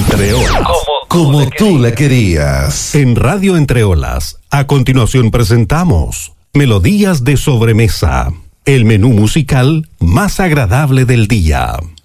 Entre Olas, como tú la querías. En Radio Entre Olas, a continuación presentamos Melodías de Sobremesa, el menú musical más agradable del día.